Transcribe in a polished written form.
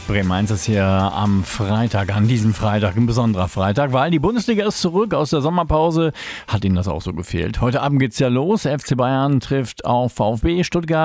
Bremen 1 ist hier am Freitag, an diesem Freitag, ein besonderer Freitag, weil die Bundesliga ist zurück aus der Sommerpause. Hat Ihnen das auch so gefehlt? Heute Abend geht's ja los. FC Bayern trifft auf VfB Stuttgart.